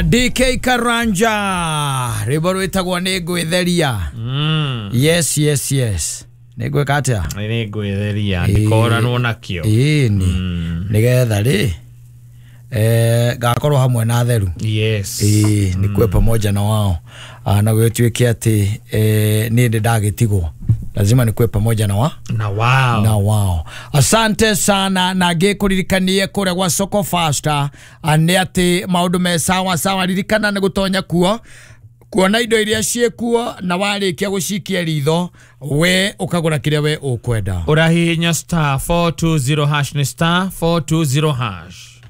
DK Karanja Riboro itagwo ni ngwitheria. Yes. Ni gweka atia? Ni ngwitheria ndikoranwo nakio. Nigetha ri gakorwo hamwe na theru. Yes. Ni kwe pamoja na wao. Na gwetwike ati ni ndagitigwo. Lazima ni kwe pamoja na wao. Asante sana na ngikuririkanie kure gwa Soko Faster ane ati maundu me sawa ririkana ni gutonya kuona indo iria ciekuo na warikia gucikia ritho we ukagura kiria we ukwenda. Urahihinya *420# ni *420#.